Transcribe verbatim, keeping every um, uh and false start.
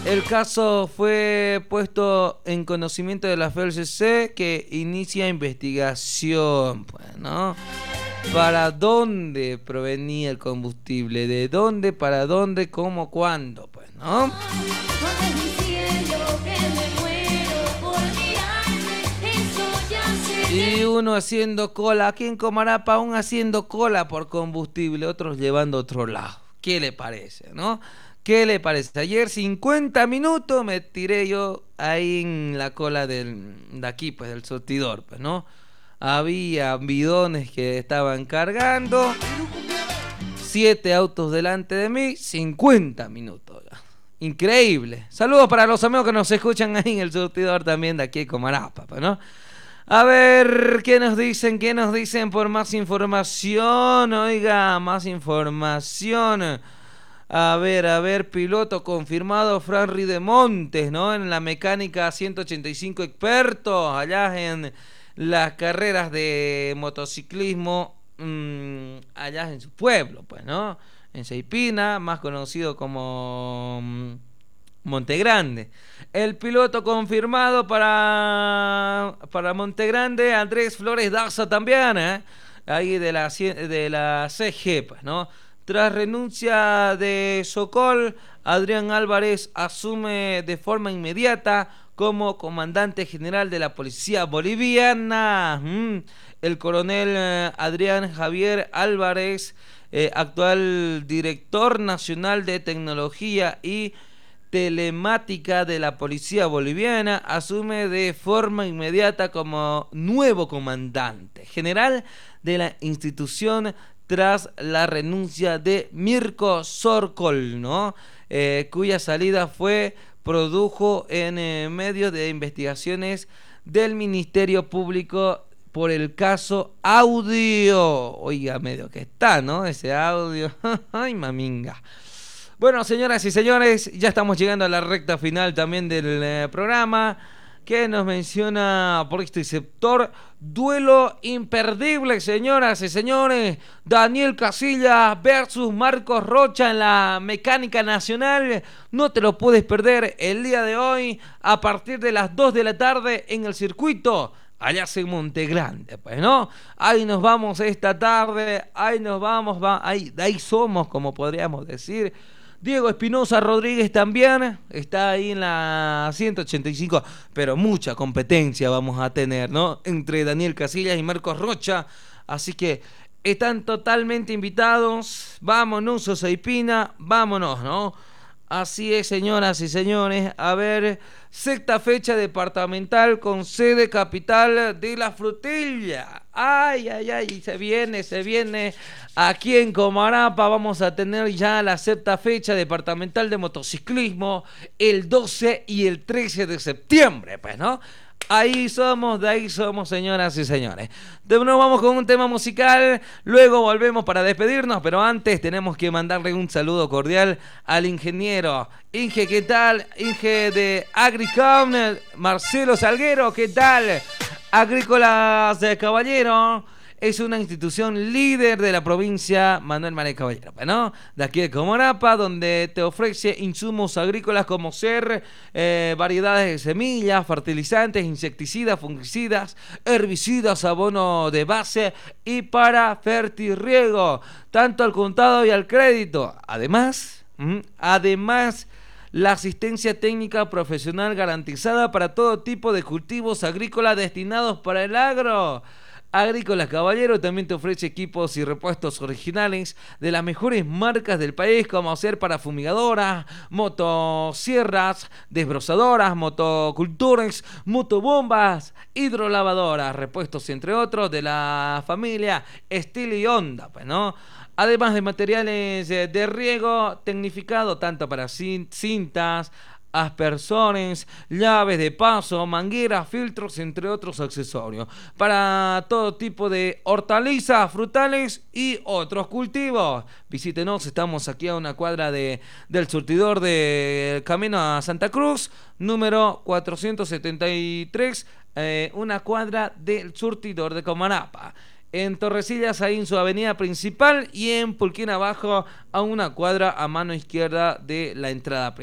El caso fue puesto en conocimiento de la F E L C C, que inicia investigación, pues, ¿no? ¿Para dónde provenía el combustible? ¿De dónde? ¿Para dónde? ¿Cómo? ¿Cuándo? Pues, ¿no? Y uno haciendo cola, aquí en Comarapa, aún haciendo cola por combustible, otros llevando a otro lado. ¿Qué le parece, no? ¿Qué le parece? Ayer cincuenta minutos me tiré yo ahí en la cola del, de aquí, pues, del surtidor, pues, ¿no? Había bidones que estaban cargando, siete autos delante de mí, cincuenta minutos ya. Increíble. Saludos para los amigos que nos escuchan ahí en el surtidor también de aquí de Comarapa, pues, ¿no? A ver, ¿qué nos dicen? ¿Qué nos dicen por más información? Oiga, más información. A ver, a ver, piloto confirmado, Fran Ridemontes, ¿no? En la mecánica ciento ochenta y cinco expertos, allá en las carreras de motociclismo, mmm, allá en su pueblo, pues, ¿no? En Seipina, más conocido como mmm, Montegrande. El piloto confirmado para, para Montegrande, Andrés Flores Daza también, ¿eh? Ahí de la, de la C G, pues, ¿no? Tras renuncia de Sokol, Adrián Álvarez asume de forma inmediata como comandante general de la policía boliviana. Mm. El coronel Adrián Javier Álvarez, eh, actual director nacional de tecnología y telemática de la policía boliviana, asume de forma inmediata como nuevo comandante general de la institución tras la renuncia de Mirko Sokol, ¿no? Eh, cuya salida fue produjo en eh, medio de investigaciones del Ministerio Público por el caso Audio. Oiga, medio que está, ¿no? Ese audio. Ay, maminga. Bueno, señoras y señores, ya estamos llegando a la recta final también del eh, programa, que nos menciona por este sector: duelo imperdible, señoras y señores. Daniel Casillas versus Marcos Rocha en la mecánica nacional. No te lo puedes perder el día de hoy a partir de las dos de la tarde en el circuito allá en Montegrande, pues, ¿no? Ahí nos vamos esta tarde, ahí nos vamos, va, ahí, ahí somos, como podríamos decir. Diego Espinosa Rodríguez también está ahí en la ciento ochenta y cinco, pero mucha competencia vamos a tener, ¿no? Entre Daniel Casillas y Marcos Rocha, así que están totalmente invitados. Vámonos, Oseipina, vámonos, ¿no? Así es, señoras y señores. A ver, sexta fecha departamental con sede capital de La Frutilla. Ay, ay, ay, se viene, se viene. Aquí en Comarapa vamos a tener ya la sexta fecha departamental de motociclismo el doce y el trece de septiembre, pues, ¿no? Ahí somos, de ahí somos, señoras y señores. De nuevo vamos con un tema musical, luego volvemos para despedirnos, pero antes tenemos que mandarle un saludo cordial al ingeniero. Inge, ¿qué tal? Inge de Agricom, Marcelo Salguero, ¿qué tal? Agrícolas de Caballero es una institución líder de la provincia Manuel María Caballero, ¿no? De aquí de Comarapa, donde te ofrece insumos agrícolas como ser eh, variedades de semillas, fertilizantes, insecticidas, fungicidas, herbicidas, abono de base y para fertirriego, tanto al contado y al crédito. Además, ¿m? además... la asistencia técnica profesional garantizada para todo tipo de cultivos agrícolas destinados para el agro. Agrícolas Caballero también te ofrece equipos y repuestos originales de las mejores marcas del país, como ser para fumigadoras, motosierras, desbrozadoras, motocultores, motobombas, hidrolavadoras, repuestos entre otros de la familia Estilo y Honda, pues, ¿no? Además de materiales de riego tecnificado tanto para cintas, aspersores, llaves de paso, mangueras, filtros, entre otros accesorios para todo tipo de hortalizas, frutales y otros cultivos. Visítenos, estamos aquí a una cuadra de, del surtidor del camino a Santa Cruz, número cuatrocientos setenta y tres, eh, una cuadra del surtidor de Comarapa. En Torrecillas, ahí en su avenida principal, y en Pulquín abajo, a una cuadra a mano izquierda de la entrada principal.